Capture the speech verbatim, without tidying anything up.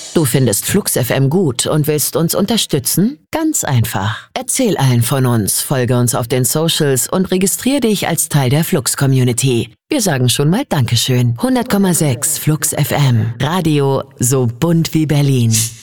Du findest Flux F M gut und willst uns unterstützen? Ganz einfach. Erzähl allen von uns, folge uns auf den Socials und registriere dich als Teil der Flux-Community. Wir sagen schon mal Dankeschön. hundert Komma sechs Flux F M. Radio so bunt wie Berlin.